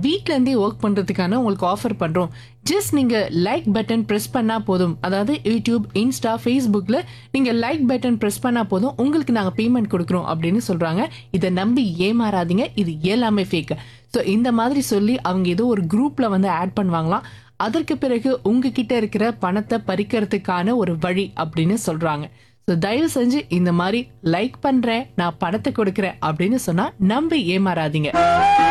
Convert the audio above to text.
வீட்ல இருந்தே ஒர்க் பண்றதுக்கான உங்களுக்கு ஆஃபர் பண்றோம். ஜஸ்ட் நீங்க லைக் பட்டன் பிரஸ் பண்ணா போதும். அதாவது யூடியூப், இன்ஸ்டா, ஃபேஸ்புக்ல நீங்க லைக் பட்டன் பிரஸ் பண்ணா போதும், உங்களுக்கு நாங்க பேமெண்ட் கொடுக்குறோம் அப்படின்னு சொல்றாங்க. இதை நம்பி ஏமாறாதீங்க, இது எல்லாமே ஃபேக். ஸோ இந்த மாதிரி சொல்லி அவங்க ஏதோ ஒரு குரூப்ல வந்து ஆட் பண்ணுவாங்களாம். அதற்கு பிறகு உங்ககிட்ட இருக்கிற பணத்தை பறிக்கிறதுக்கான ஒரு வழி அப்படின்னு சொல்றாங்க. ஸோ தயவு செஞ்சு இந்த மாதிரி லைக் பண்றேன், நான் பணத்தை கொடுக்குறேன் அப்படின்னு சொன்னா நம்பி ஏமாறாதீங்க.